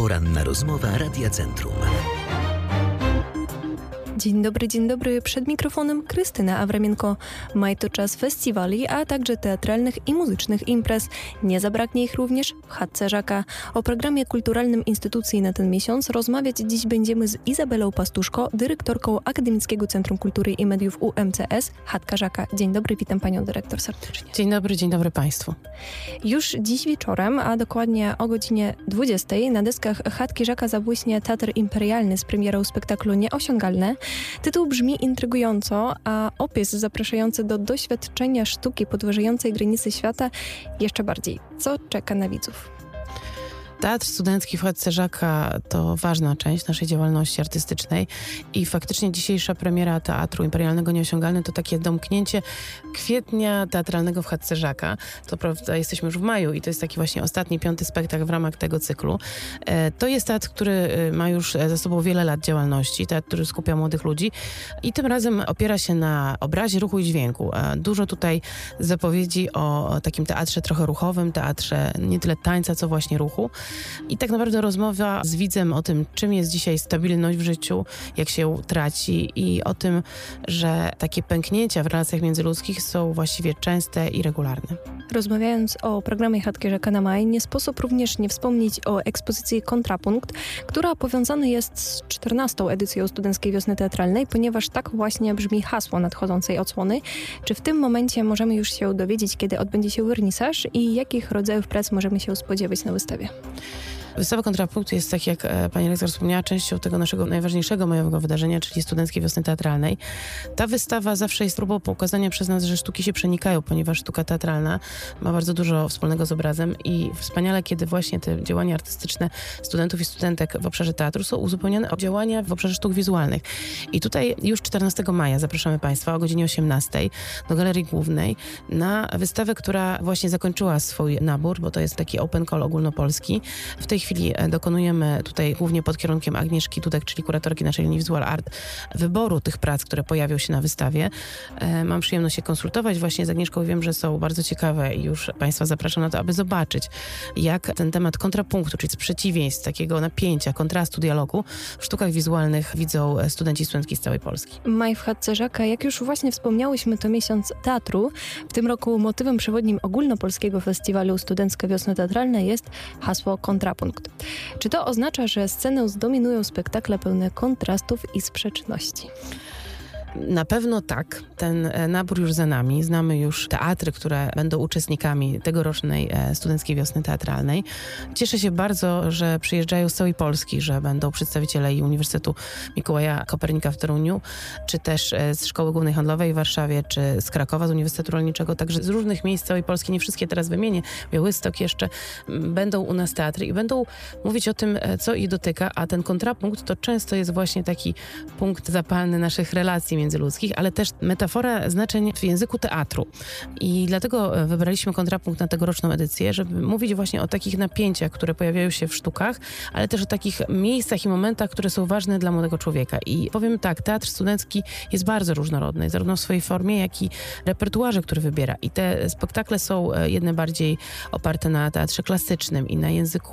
Poranna rozmowa Radia Centrum. Dzień dobry. Przed mikrofonem Krystyna Awramienko. Maj to czas festiwali, a także teatralnych i muzycznych imprez. Nie zabraknie ich również w chatce Żaka. O programie kulturalnym instytucji na ten miesiąc rozmawiać dziś będziemy z Izabelą Pastuszko, dyrektorką Akademickiego Centrum Kultury i Mediów UMCS Chatka Żaka. Dzień dobry, witam panią dyrektor serdecznie. Dzień dobry państwu. Już dziś wieczorem, a dokładnie o godzinie 20 na deskach Chatki Żaka zabłyśnie Teatr Imperialny z premierą spektaklu Nieosiągalne. Tytuł brzmi intrygująco, a opis zapraszający do doświadczenia sztuki podważającej granice świata jeszcze bardziej. Co czeka na widzów? Teatr studencki w Chatce Żaka to ważna część naszej działalności artystycznej i faktycznie dzisiejsza premiera Teatru Imperialnego Nieosiągalny to takie domknięcie kwietnia teatralnego w Chatce Żaka. To prawda, jesteśmy już w maju i to jest taki właśnie ostatni, 5. spektakl w ramach tego cyklu. To jest teatr, który ma już za sobą wiele lat działalności, teatr, który skupia młodych ludzi i tym razem opiera się na obrazie, ruchu i dźwięku. Dużo tutaj zapowiedzi o takim teatrze trochę ruchowym, teatrze nie tyle tańca, co właśnie ruchu. I tak naprawdę rozmowa z widzem o tym, czym jest dzisiaj stabilność w życiu, jak się ją traci i o tym, że takie pęknięcia w relacjach międzyludzkich są właściwie częste i regularne. Rozmawiając o programie Chatki Żaka na maj, nie sposób również nie wspomnieć o ekspozycji Kontrapunkt, która powiązana jest z 14. edycją Studenckiej Wiosny Teatralnej, ponieważ tak właśnie brzmi hasło nadchodzącej odsłony. Czy w tym momencie możemy już się dowiedzieć, kiedy odbędzie się wernisaż i jakich rodzajów prac możemy się spodziewać na wystawie? Wystawa Kontrapunkt jest, tak jak pani rektor wspomniała, częścią tego naszego najważniejszego majowego wydarzenia, czyli Studenckiej Wiosny Teatralnej. Ta wystawa zawsze jest próbą pokazania przez nas, że sztuki się przenikają, ponieważ sztuka teatralna ma bardzo dużo wspólnego z obrazem i wspaniale, kiedy właśnie te działania artystyczne studentów i studentek w obszarze teatru są uzupełnione o działania w obszarze sztuk wizualnych. I tutaj już 14 maja zapraszamy państwa o godzinie 18 do Galerii Głównej na wystawę, która właśnie zakończyła swój nabór, bo to jest taki open call ogólnopolski. W tej chwili dokonujemy tutaj głównie pod kierunkiem Agnieszki Dudek, czyli kuratorki naszej linii Visual Art, wyboru tych prac, które pojawią się na wystawie. Mam przyjemność się konsultować właśnie z Agnieszką i wiem, że są bardzo ciekawe i już państwa zapraszam na to, aby zobaczyć, jak ten temat kontrapunktu, czyli przeciwieństw, takiego napięcia, kontrastu, dialogu w sztukach wizualnych widzą studenci i studentki z całej Polski. Maj w Chatce Żaka, jak już właśnie wspomniałyśmy, to miesiąc teatru. W tym roku motywem przewodnim ogólnopolskiego festiwalu Studencka Wiosna Teatralna jest hasło Kontrapunkt. Czy to oznacza, że scenę zdominują spektakle pełne kontrastów i sprzeczności? Na pewno tak. Ten nabór już za nami. Znamy już teatry, które będą uczestnikami tegorocznej Studenckiej Wiosny Teatralnej. Cieszę się bardzo, że przyjeżdżają z całej Polski, że będą przedstawiciele i Uniwersytetu Mikołaja Kopernika w Toruniu, czy też z Szkoły Głównej Handlowej w Warszawie, czy z Krakowa, z Uniwersytetu Rolniczego, także z różnych miejsc całej Polski, nie wszystkie teraz wymienię, Białystok jeszcze, będą u nas teatry i będą mówić o tym, co ich dotyka, a ten kontrapunkt to często jest właśnie taki punkt zapalny naszych relacji międzyludzkich, ale też metafora znaczeń w języku teatru. I dlatego wybraliśmy kontrapunkt na tegoroczną edycję, żeby mówić właśnie o takich napięciach, które pojawiają się w sztukach, ale też o takich miejscach i momentach, które są ważne dla młodego człowieka. I powiem tak, teatr studencki jest bardzo różnorodny, zarówno w swojej formie, jak i repertuarze, który wybiera. I te spektakle są jedne bardziej oparte na teatrze klasycznym i na języku